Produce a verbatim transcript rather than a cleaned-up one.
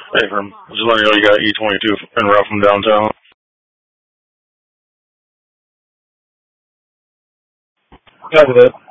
Hey, from just letting you know you got E twenty-two en route from downtown. Got it.